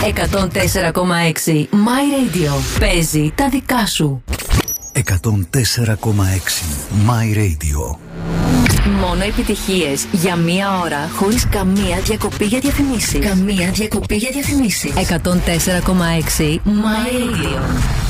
104,6 My Radio. Παίζει τα δικά σου. 104,6 My Radio. Μόνο επιτυχίες για μία ώρα, χωρίς καμία διακοπή για διαφημίσεις. 104,6 My Radio.